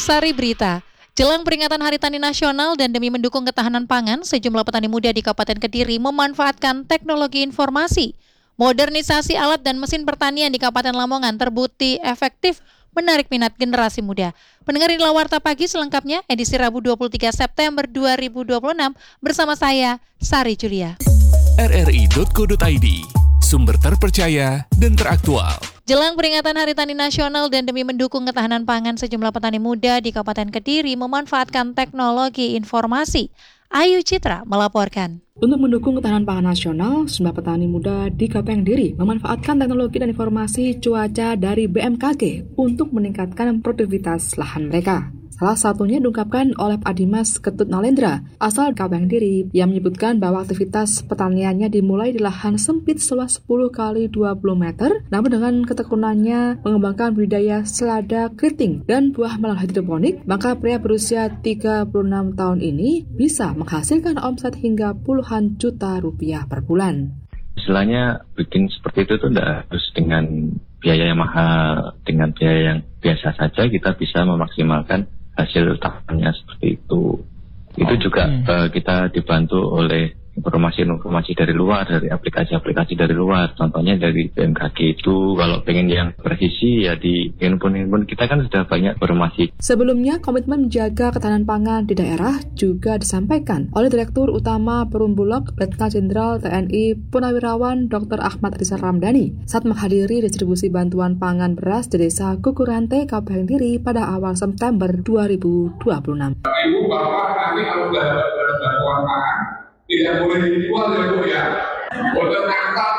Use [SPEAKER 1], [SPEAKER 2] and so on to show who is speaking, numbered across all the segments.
[SPEAKER 1] Sari Berita. Jelang peringatan Hari Tani Nasional dan demi mendukung ketahanan pangan, sejumlah petani muda di Kabupaten Kediri memanfaatkan teknologi informasi. Modernisasi alat dan mesin pertanian di Kabupaten Lamongan terbukti efektif menarik minat generasi muda. Pendengar inilah Warta Pagi selengkapnya edisi Rabu 23 September 2026 bersama saya, Sari Julia.
[SPEAKER 2] rri.co.id, sumber terpercaya dan teraktual.
[SPEAKER 1] Jelang peringatan Hari Tani Nasional dan demi mendukung ketahanan pangan, sejumlah petani muda di Kabupaten Kediri memanfaatkan teknologi informasi. Ayu Citra melaporkan.
[SPEAKER 3] Untuk mendukung ketahanan pangan nasional, sejumlah petani muda di Kabupaten Kediri memanfaatkan teknologi dan informasi cuaca dari BMKG untuk meningkatkan produktivitas lahan mereka. Salah satunya diungkapkan oleh Pak Dimas Ketut Nalendra, asal Kabupaten Kediri, yang menyebutkan bahwa aktivitas pertaniannya dimulai di lahan sempit seluas 10 x 20 meter, namun dengan ketekunannya mengembangkan budidaya selada keriting dan buah melon hidroponik, maka pria berusia 36 tahun ini bisa menghasilkan omset hingga puluhan juta rupiah per bulan.
[SPEAKER 4] Istilahnya bikin seperti itu tuh tidak harus dengan biaya yang mahal, dengan biaya yang biasa saja kita bisa memaksimalkan hasil utamanya seperti itu. Itu juga kita dibantu oleh informasi-informasi dari luar, dari aplikasi-aplikasi dari luar. Contohnya dari BMKG itu, kalau pengen yang presisi ya di handphone kita kan sudah banyak informasi.
[SPEAKER 3] Sebelumnya, komitmen menjaga ketahanan pangan di daerah juga disampaikan oleh Direktur Utama Perumbulok Letnan Jenderal TNI Purnawirawan Dr. Ahmad Rizal Ramdhani saat menghadiri distribusi bantuan pangan beras di Desa Kukurante, Kabupaten Kediri pada awal September 2026.
[SPEAKER 5] Ibu bapak nanti kalau sudah dapat bantuan pangan tidak boleh dijual ya Bu ya. Boten angkat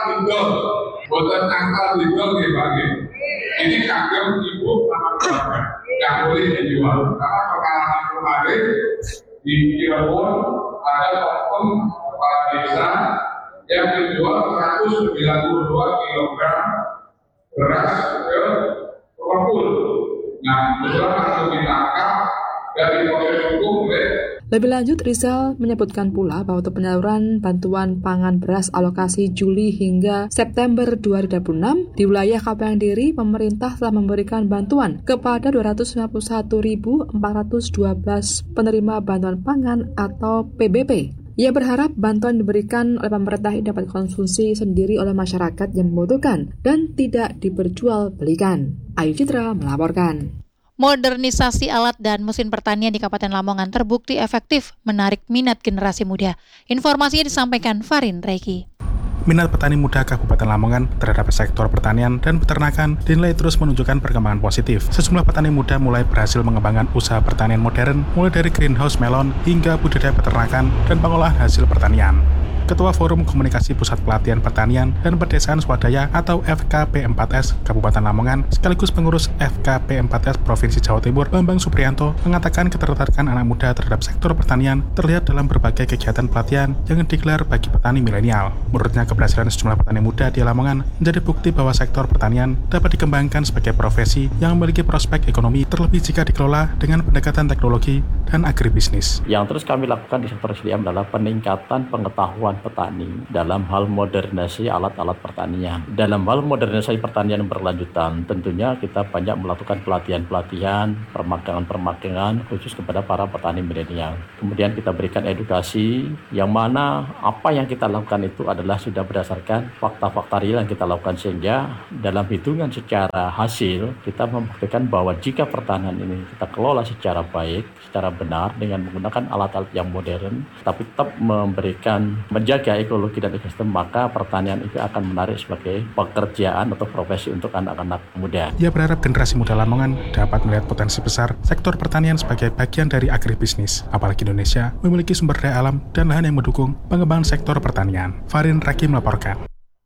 [SPEAKER 5] didol ya Pak. Ini kagum ibu sama keluarga. Tidak boleh dijual. Karena pengalaman kemarin di Cirebon ada oknum kepala desa yang menjual 192 kg beras ke pengepul. Nah, kebetulan langsung ditangkap dari proses hukum
[SPEAKER 3] Lebih lanjut, Rizal menyebutkan pula bahwa untuk penyaluran bantuan pangan beras alokasi Juli hingga September 2026 di wilayah Kabupaten Kediri, pemerintah telah memberikan bantuan kepada 291.412 penerima bantuan pangan atau PBP. Ia berharap bantuan diberikan oleh pemerintah ini dapat konsumsi sendiri oleh masyarakat yang membutuhkan dan tidak diperjualbelikan. Ayu Citra melaporkan.
[SPEAKER 1] Modernisasi alat dan mesin pertanian di Kabupaten Lamongan terbukti efektif menarik minat generasi muda. Informasinya disampaikan Farin Reiki.
[SPEAKER 6] Minat petani muda Kabupaten Lamongan terhadap sektor pertanian dan peternakan dinilai terus menunjukkan perkembangan positif. Sejumlah petani muda mulai berhasil mengembangkan usaha pertanian modern, mulai dari greenhouse melon hingga budidaya peternakan dan pengolahan hasil pertanian. Ketua Forum Komunikasi Pusat Pelatihan Pertanian dan Pedesaan Swadaya atau FKP4S Kabupaten Lamongan sekaligus pengurus FKP4S Provinsi Jawa Timur Bambang Supriyanto mengatakan ketertarikan anak muda terhadap sektor pertanian terlihat dalam berbagai kegiatan pelatihan yang digelar bagi petani milenial. Menurutnya keberhasilan sejumlah petani muda di Lamongan menjadi bukti bahwa sektor pertanian dapat dikembangkan sebagai profesi yang memiliki prospek ekonomi terlebih jika dikelola dengan pendekatan teknologi dan agribisnis.
[SPEAKER 7] Yang terus kami lakukan di sektor SDM adalah peningkatan pengetahuan petani dalam hal modernisasi alat-alat pertanian. Dalam hal modernisasi pertanian berlanjutan, tentunya kita banyak melakukan pelatihan-pelatihan, permagangan-permagangan khusus kepada para petani milenial. Kemudian kita berikan edukasi yang mana apa yang kita lakukan itu adalah sudah berdasarkan fakta-fakta real yang kita lakukan, sehingga dalam hitungan secara hasil kita membuktikan bahwa jika pertanian ini kita kelola secara baik, secara benar dengan menggunakan alat-alat yang modern, tapi tetap memberikan menjaga ekologi dan ekosistem, maka pertanian itu akan menarik sebagai pekerjaan atau profesi untuk anak-anak muda.
[SPEAKER 6] Ia berharap generasi muda Lamongan dapat melihat potensi besar sektor pertanian sebagai bagian dari agribisnis, apalagi Indonesia memiliki sumber daya alam dan lahan yang mendukung pengembangan sektor pertanian. Farin Raki melaporkan.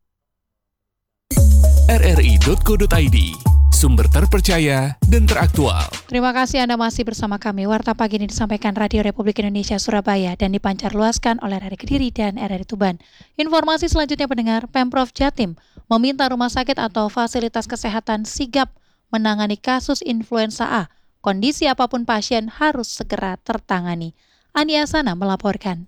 [SPEAKER 2] rri.co.id, sumber terpercaya dan teraktual.
[SPEAKER 1] Terima kasih Anda masih bersama kami. Warta Pagi ini disampaikan Radio Republik Indonesia Surabaya dan dipancarluaskan oleh RRI Kediri dan RRI Tuban. Informasi selanjutnya pendengar, Pemprov Jatim meminta rumah sakit atau fasilitas kesehatan sigap menangani kasus influenza A. Kondisi apapun pasien harus segera tertangani. Ani Asana melaporkan.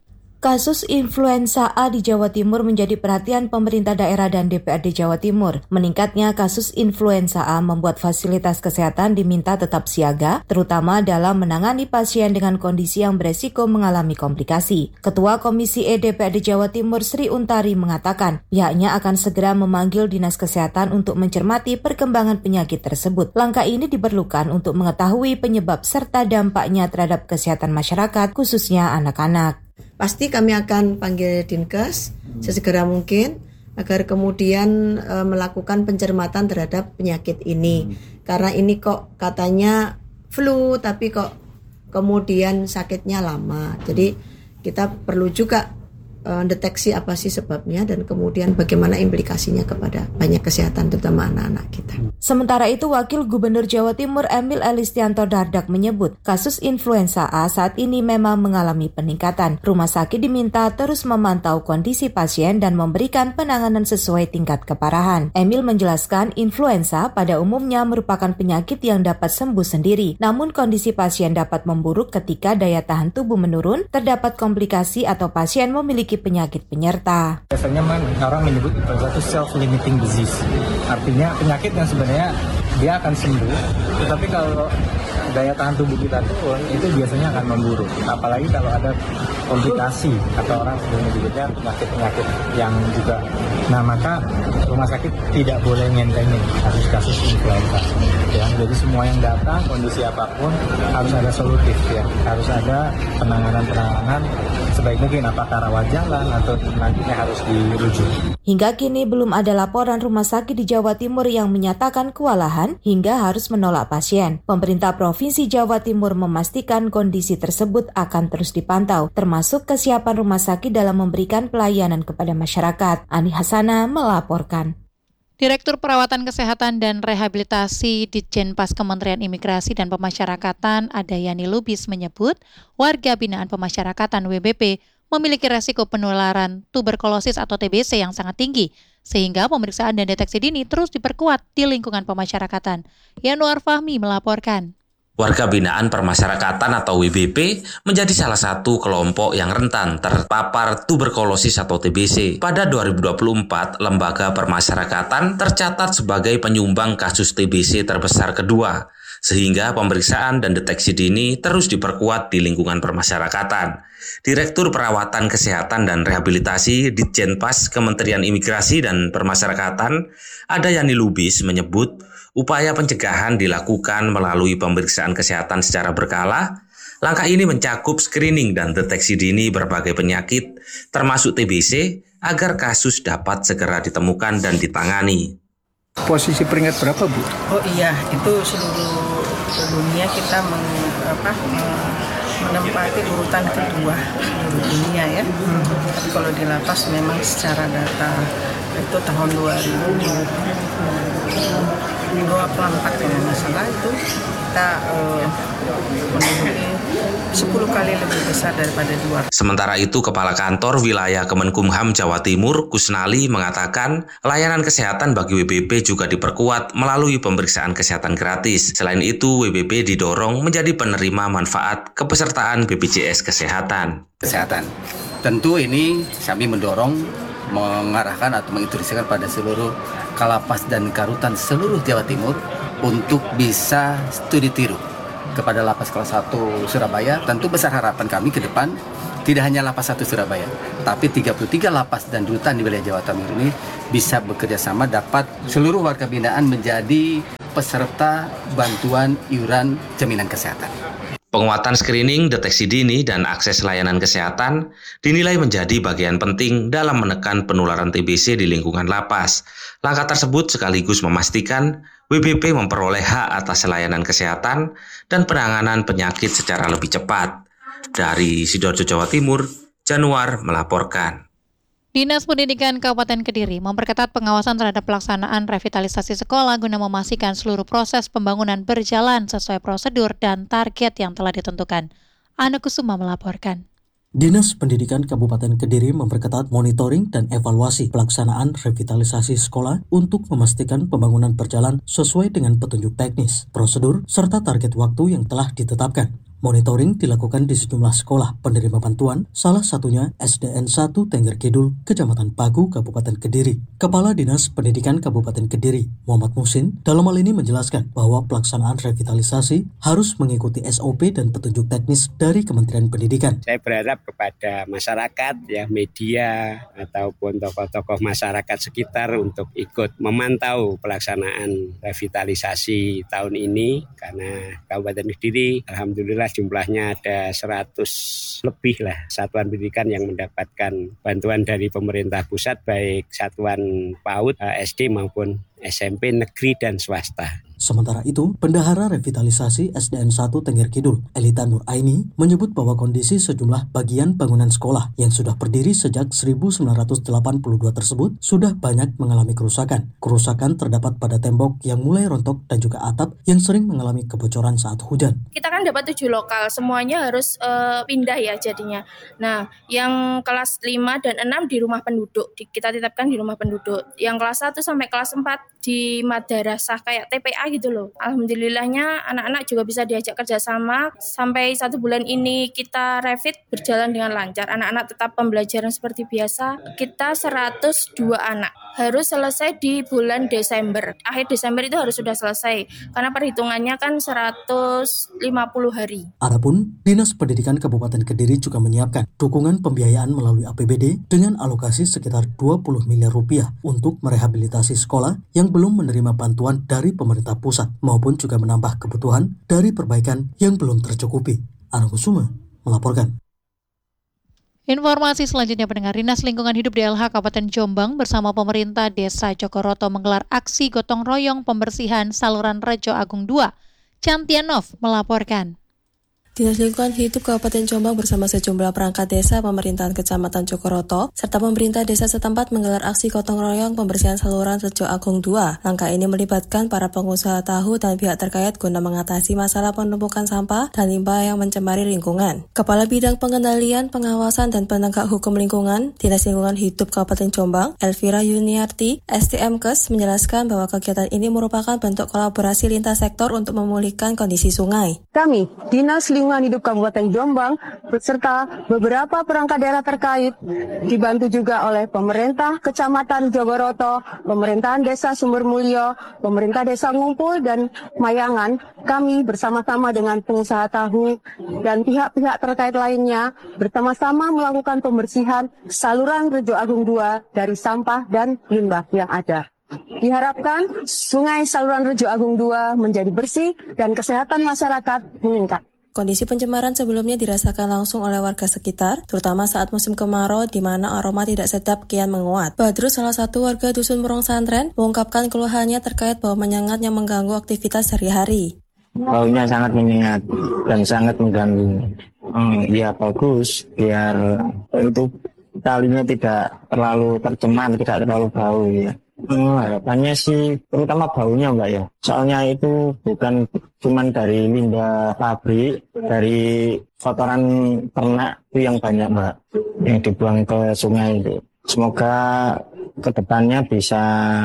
[SPEAKER 8] Kasus influenza A di Jawa Timur menjadi perhatian pemerintah daerah dan DPRD Jawa Timur. Meningkatnya kasus influenza A membuat fasilitas kesehatan diminta tetap siaga, terutama dalam menangani pasien dengan kondisi yang beresiko mengalami komplikasi. Ketua Komisi E DPRD Jawa Timur Sri Untari mengatakan pihaknya akan segera memanggil Dinas Kesehatan untuk mencermati perkembangan penyakit tersebut. Langkah ini diperlukan untuk mengetahui penyebab serta dampaknya terhadap kesehatan masyarakat, khususnya anak-anak.
[SPEAKER 9] Pasti kami akan panggil Dinkes sesegera mungkin agar kemudian melakukan pencermatan terhadap penyakit ini. Karena ini kok katanya flu tapi kok kemudian sakitnya lama. Jadi kita perlu juga deteksi apa sih sebabnya dan kemudian bagaimana implikasinya kepada banyak kesehatan terutama anak-anak kita.
[SPEAKER 8] Sementara itu, Wakil Gubernur Jawa Timur Emil Elistianto Dardak menyebut kasus influenza A saat ini memang mengalami peningkatan. Rumah sakit diminta terus memantau kondisi pasien dan memberikan penanganan sesuai tingkat keparahan. Emil menjelaskan influenza pada umumnya merupakan penyakit yang dapat sembuh sendiri, namun kondisi pasien dapat memburuk ketika daya tahan tubuh menurun, terdapat komplikasi atau pasien memiliki penyakit penyerta.
[SPEAKER 10] Biasanya orang menyebut influenza itu self-limiting disease. Artinya penyakit yang sebenarnya dia akan sembuh, tetapi kalau daya tahan tubuh kita turun, itu biasanya akan memburuk. Apalagi kalau ada komplikasi atau orang sebelumnya penyakit-penyakit yang juga. Nah, maka rumah sakit tidak boleh ngentengin kasus-kasus influenza. Ya, jadi semua yang datang, kondisi apapun harus ada solutif ya, harus ada penanganan sebaik mungkin, apakah rawat jalan atau nantinya harus dirujuk.
[SPEAKER 8] Hingga kini belum ada laporan rumah sakit di Jawa Timur yang menyatakan kewalahan hingga harus menolak pasien. Pemerintah Provinsi Jawa Timur memastikan kondisi tersebut akan terus dipantau, termasuk kesiapan rumah sakit dalam memberikan pelayanan kepada masyarakat. Ani Hasana melaporkan.
[SPEAKER 1] Direktur Perawatan Kesehatan dan Rehabilitasi Ditjenpas Kementerian Imigrasi dan Pemasyarakatan Adayani Lubis menyebut warga binaan pemasyarakatan WBP memiliki resiko penularan tuberkulosis atau TBC yang sangat tinggi, sehingga pemeriksaan dan deteksi dini terus diperkuat di lingkungan pemasyarakatan. Yanuar Fahmi melaporkan.
[SPEAKER 11] Warga binaan permasyarakatan atau WBP menjadi salah satu kelompok yang rentan terpapar tuberkulosis atau TBC. Pada 2024, Lembaga Permasyarakatan tercatat sebagai penyumbang kasus TBC terbesar kedua, sehingga pemeriksaan dan deteksi dini terus diperkuat di lingkungan permasyarakatan. Direktur Perawatan Kesehatan dan Rehabilitasi Ditjenpas Kementerian Imigrasi dan Pemasyarakatan Adayani Lubis menyebut upaya pencegahan dilakukan melalui pemeriksaan kesehatan secara berkala. Langkah ini mencakup screening dan deteksi dini berbagai penyakit, termasuk TBC, agar kasus dapat segera ditemukan dan ditangani.
[SPEAKER 10] Posisi peringkat berapa, Bu?
[SPEAKER 12] Oh iya, itu seluruh dunia kita menempati urutan kedua seluruh dunia ya. Tapi kalau di lapas memang secara data itu tahun 2024 kalau nggak salah itu kita menduduki 10 kali lebih besar daripada luar.
[SPEAKER 11] Sementara itu, Kepala Kantor Wilayah Kemenkumham Jawa Timur, Kusnali, mengatakan layanan kesehatan bagi WBP juga diperkuat melalui pemeriksaan kesehatan gratis. Selain itu, WBP didorong menjadi penerima manfaat kepesertaan BPJS Kesehatan.
[SPEAKER 13] Tentu ini kami mendorong, mengarahkan atau menginstruksikan pada seluruh Kalapas dan Karutan seluruh Jawa Timur untuk bisa studi tiru kepada Lapas Kelas 1 Surabaya. Tentu besar harapan kami ke depan tidak hanya Lapas 1 Surabaya, tapi 33 lapas dan rutan di wilayah Jawa Timur ini bisa bekerja sama, dapat seluruh warga binaan menjadi peserta bantuan iuran jaminan kesehatan.
[SPEAKER 11] Penguatan screening, deteksi dini, dan akses layanan kesehatan dinilai menjadi bagian penting dalam menekan penularan TBC di lingkungan lapas. Langkah tersebut sekaligus memastikan WBP memperoleh hak atas layanan kesehatan dan penanganan penyakit secara lebih cepat. Dari Sidoarjo, Jawa Timur, Januar melaporkan.
[SPEAKER 1] Dinas Pendidikan Kabupaten Kediri memperketat pengawasan terhadap pelaksanaan revitalisasi sekolah guna memastikan seluruh proses pembangunan berjalan sesuai prosedur dan target yang telah ditentukan. Ana Kusuma melaporkan.
[SPEAKER 14] Dinas Pendidikan Kabupaten Kediri memperketat monitoring dan evaluasi pelaksanaan revitalisasi sekolah untuk memastikan pembangunan berjalan sesuai dengan petunjuk teknis, prosedur, serta target waktu yang telah ditetapkan. Monitoring dilakukan di sejumlah sekolah penerima bantuan, salah satunya SDN 1 Tengger Kidul, Kecamatan Pagu, Kabupaten Kediri. Kepala Dinas Pendidikan Kabupaten Kediri, Muhammad Musin, dalam hal ini menjelaskan bahwa pelaksanaan revitalisasi harus mengikuti SOP dan petunjuk teknis dari Kementerian Pendidikan.
[SPEAKER 15] Saya berharap kepada masyarakat, ya media, ataupun tokoh-tokoh masyarakat sekitar untuk ikut memantau pelaksanaan revitalisasi tahun ini, karena Kabupaten Kediri, alhamdulillah jumlahnya ada 100 lebih lah satuan pendidikan yang mendapatkan bantuan dari pemerintah pusat, baik satuan PAUD, SD maupun SMP negeri dan swasta.
[SPEAKER 14] Sementara itu, Bendahara Revitalisasi SDN 1 Tengger Kidul, Elita Nur Aini, menyebut bahwa kondisi sejumlah bagian bangunan sekolah yang sudah berdiri sejak 1982 tersebut sudah banyak mengalami kerusakan. Kerusakan terdapat pada tembok yang mulai rontok dan juga atap yang sering mengalami kebocoran saat hujan.
[SPEAKER 16] Kita kan dapat 7 lokal, semuanya harus pindah ya jadinya. Nah, yang kelas 5 dan 6 di rumah penduduk, kita tetapkan di rumah penduduk. Yang kelas 1 sampai kelas 4 di madrasah kayak TPA gitu loh. Alhamdulillahnya anak-anak juga bisa diajak kerjasama. Sampai 1 bulan ini kita revit berjalan dengan lancar. Anak-anak tetap pembelajaran seperti biasa. Kita 102 anak. Harus selesai di bulan Desember. Akhir Desember itu harus sudah selesai. Karena perhitungannya kan 150 hari.
[SPEAKER 14] Adapun Dinas Pendidikan Kabupaten Kediri juga menyiapkan dukungan pembiayaan melalui APBD dengan alokasi sekitar 20 miliar rupiah untuk merehabilitasi sekolah yang belum menerima bantuan dari pemerintah pusat maupun juga menambah kebutuhan dari perbaikan yang belum tercukupi. Anang Kusuma melaporkan.
[SPEAKER 1] Informasi selanjutnya, pendengar, Dinas Lingkungan Hidup DLH Kabupaten Jombang bersama pemerintah Desa Jogoroto menggelar aksi gotong royong pembersihan saluran Rejo Agung 2. Cantianov melaporkan.
[SPEAKER 17] Dinas Lingkungan Hidup Kabupaten Jombang bersama sejumlah perangkat desa pemerintahan Kecamatan Jogoroto serta pemerintah desa setempat menggelar aksi gotong royong pembersihan saluran Rejo Agung 2. Langkah ini melibatkan para pengusaha tahu dan pihak terkait guna mengatasi masalah penumpukan sampah dan limbah yang mencemari lingkungan. Kepala Bidang Pengendalian, Pengawasan dan Penegak Hukum Lingkungan Dinas Lingkungan Hidup Kabupaten Jombang, Elvira Yuniarti, STMKes, menjelaskan bahwa kegiatan ini merupakan bentuk kolaborasi lintas sektor untuk memulihkan kondisi sungai.
[SPEAKER 18] Kami, Dinas Lingkungan Hidup Kabupaten Jombang beserta beberapa perangkat daerah terkait dibantu juga oleh pemerintah Kecamatan Jogoroto, pemerintahan Desa Sumber Mulyo, pemerintah Desa Ngumpul dan Mayangan. Kami bersama-sama dengan pengusaha tahu dan pihak-pihak terkait lainnya bersama-sama melakukan pembersihan saluran Rejo Agung 2 dari sampah dan limbah yang ada. Diharapkan sungai saluran Rejo Agung 2 menjadi bersih dan kesehatan masyarakat meningkat.
[SPEAKER 17] Kondisi pencemaran sebelumnya dirasakan langsung oleh warga sekitar, terutama saat musim kemarau di mana aroma tidak sedap kian menguat. Badrus, salah satu warga Dusun Murong Santren, mengungkapkan keluhannya terkait bau menyengat yang mengganggu aktivitas sehari-hari.
[SPEAKER 19] Baunya sangat menyengat dan sangat mengganggu. Ya bagus, biar itu talinya tidak terlalu tercemar, tidak terlalu bau ya. Harapannya sih terutama baunya Mbak ya. Soalnya itu bukan cuman dari limbah pabrik, dari kotoran ternak itu yang banyak Mbak, yang dibuang ke sungai itu. Semoga kedepannya bisa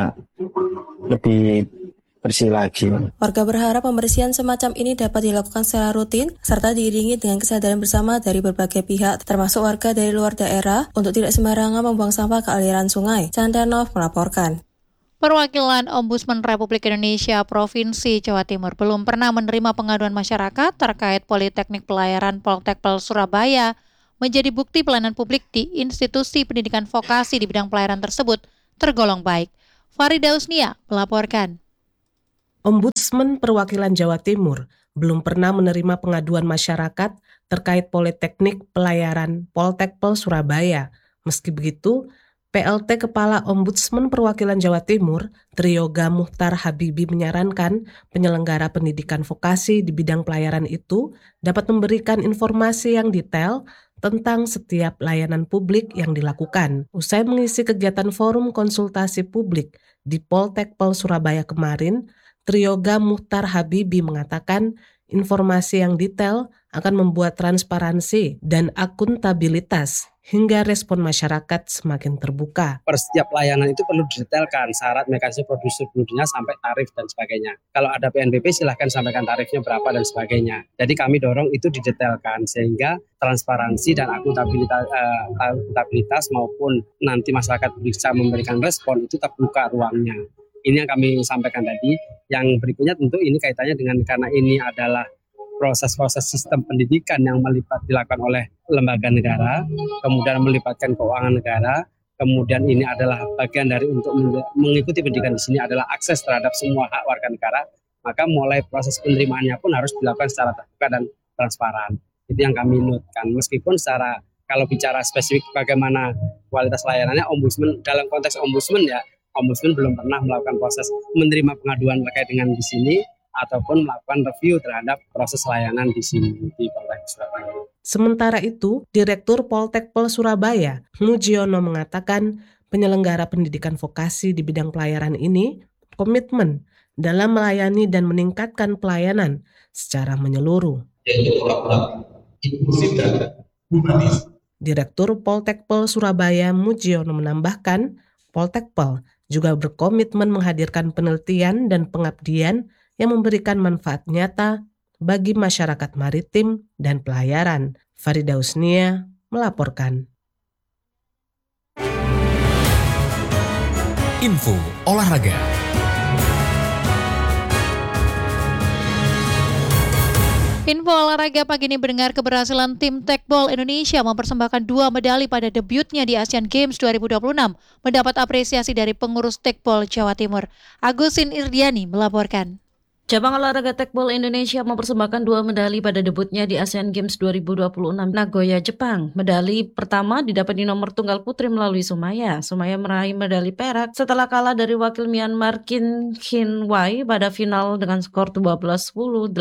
[SPEAKER 19] lebih bersih lagi.
[SPEAKER 17] Warga berharap pembersihan semacam ini dapat dilakukan secara rutin serta diiringi dengan kesadaran bersama dari berbagai pihak, termasuk warga dari luar daerah, untuk tidak sembarangan membuang sampah ke aliran sungai. Candanov melaporkan.
[SPEAKER 1] Perwakilan Ombudsman Republik Indonesia Provinsi Jawa Timur belum pernah menerima pengaduan masyarakat terkait Politeknik Pelayaran Poltekpel Surabaya menjadi bukti pelayanan publik di institusi pendidikan vokasi di bidang pelayaran tersebut tergolong baik. Farida Usnia melaporkan.
[SPEAKER 20] Ombudsman Perwakilan Jawa Timur belum pernah menerima pengaduan masyarakat terkait Politeknik Pelayaran Poltekpel Surabaya. Meski begitu, PLT Kepala Ombudsman Perwakilan Jawa Timur, Triyoga Muhtar Habibi menyarankan penyelenggara pendidikan vokasi di bidang pelayaran itu dapat memberikan informasi yang detail tentang setiap layanan publik yang dilakukan. Usai mengisi kegiatan forum konsultasi publik di Poltekpel Surabaya kemarin, Triyoga Muhtar Habibi mengatakan Informasi yang detail akan membuat transparansi dan akuntabilitas hingga respon masyarakat semakin terbuka.
[SPEAKER 21] Per setiap layanan itu perlu didetailkan syarat, mekanisme prosedurnya sampai tarif dan sebagainya. Kalau ada PNBP silahkan sampaikan tarifnya berapa dan sebagainya. Jadi kami dorong itu didetailkan sehingga transparansi dan akuntabilitas maupun nanti masyarakat bisa memberikan respon itu terbuka ruangnya. Ini yang kami sampaikan tadi. Yang berikutnya tentu ini kaitannya dengan karena ini adalah proses-proses sistem pendidikan yang dilakukan oleh lembaga negara, kemudian melibatkan keuangan negara, kemudian ini adalah bagian dari untuk mengikuti pendidikan di sini adalah akses terhadap semua hak warga negara, maka mulai proses penerimaannya pun harus dilakukan secara terbuka dan transparan. Itu yang kami notkan. Meskipun secara kalau bicara spesifik bagaimana kualitas layanannya, ombudsman dalam konteks ombudsman ya, ombudsman belum pernah melakukan proses menerima pengaduan terkait dengan di sini ataupun melakukan review terhadap proses layanan di sini di Poltek Surabaya.
[SPEAKER 20] Sementara itu, Direktur Poltekpol Surabaya, Mujiono mengatakan penyelenggara pendidikan vokasi di bidang pelayaran ini komitmen dalam melayani dan meningkatkan pelayanan secara menyeluruh. Direktur Poltekpol Surabaya, Mujiono menambahkan, Poltekpol juga berkomitmen menghadirkan penelitian dan pengabdian yang memberikan manfaat nyata bagi masyarakat maritim dan pelayaran. Farida Usnia melaporkan.
[SPEAKER 2] Info olahraga.
[SPEAKER 1] Info olahraga pagi ini mendengar keberhasilan tim Tekbol Indonesia mempersembahkan 2 medali pada debutnya di Asian Games 2026, mendapat apresiasi dari pengurus Tekbol Jawa Timur. Agusin Irdiani melaporkan.
[SPEAKER 22] Cabang olahraga Tekbol Indonesia mempersembahkan 2 medali pada debutnya di Asian Games 2026 Nagoya, Jepang. Medali pertama didapat di nomor tunggal putri melalui Sumaya. Sumaya meraih medali perak setelah kalah dari wakil Myanmar Kim Hin Wai pada final dengan skor 12-10,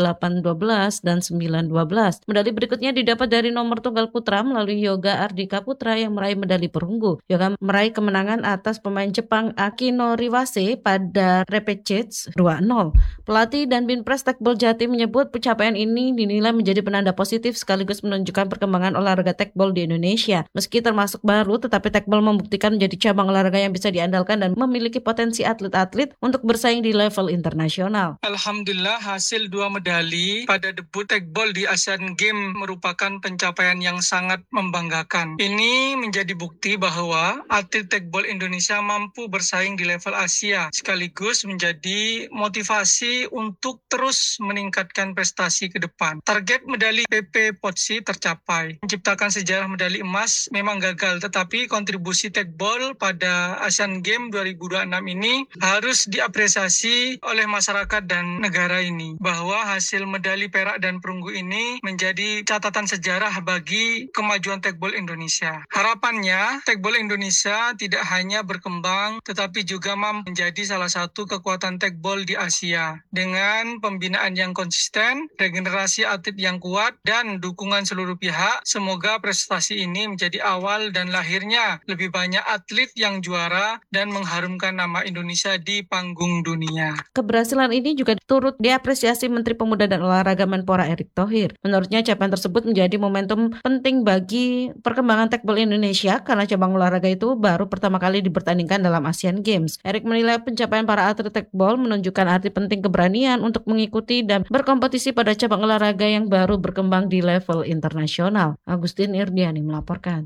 [SPEAKER 22] 8-12, dan 9-12. Medali berikutnya didapat dari nomor tunggal putra melalui Yoga Ardika Putra yang meraih medali perunggu. Yoga meraih kemenangan atas pemain Jepang Akino Riwase pada repechage 2-0. Pelatih dan Binpres Tekbol Jatim menyebut pencapaian ini dinilai menjadi penanda positif sekaligus menunjukkan perkembangan olahraga tekbol di Indonesia. Meski termasuk baru, tetapi tekbol membuktikan menjadi cabang olahraga yang bisa diandalkan dan memiliki potensi atlet-atlet untuk bersaing di level internasional.
[SPEAKER 23] Alhamdulillah hasil 2 medali pada debut tekbol di Asian Games merupakan pencapaian yang sangat membanggakan. Ini menjadi bukti bahwa atlet tekbol Indonesia mampu bersaing di level Asia, sekaligus menjadi motivasi untuk terus meningkatkan prestasi ke depan. Target medali PP Potsi tercapai. Menciptakan sejarah medali emas memang gagal, tetapi kontribusi tekbol pada Asian Games 2026 ini harus diapresiasi oleh masyarakat dan negara ini. Bahwa hasil medali perak dan perunggu ini menjadi catatan sejarah bagi kemajuan tekbol Indonesia. Harapannya, tekbol Indonesia tidak hanya berkembang, tetapi juga mampu menjadi salah satu kekuatan tekbol di Asia. Dengan pembinaan yang konsisten, regenerasi atlet yang kuat, dan dukungan seluruh pihak, semoga prestasi ini menjadi awal dan lahirnya lebih banyak atlet yang juara dan mengharumkan nama Indonesia di panggung dunia.
[SPEAKER 22] Keberhasilan ini juga turut diapresiasi Menteri Pemuda dan Olahraga Menpora Erick Thohir. Menurutnya capaian tersebut menjadi momentum penting bagi perkembangan tekbol Indonesia karena cabang olahraga itu baru pertama kali dipertandingkan dalam Asian Games. Erick menilai pencapaian para atlet tekbol menunjukkan arti penting keberanian untuk mengikuti dan berkompetisi pada cabang olahraga yang baru berkembang di level internasional. Agustin Irdiani melaporkan.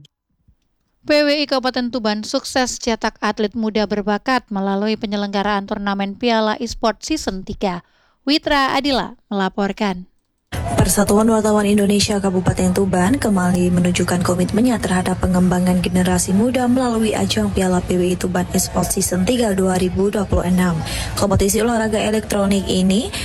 [SPEAKER 1] PWI Kabupaten Tuban sukses cetak atlet muda berbakat melalui penyelenggaraan turnamen Piala eSport Season 3. Witra Adila melaporkan.
[SPEAKER 24] Persatuan Wartawan Indonesia Kabupaten Tuban kembali menunjukkan komitmennya terhadap pengembangan generasi muda melalui ajang Piala PWI Tuban eSport Season 3 2026. Kompetisi olahraga elektronik ini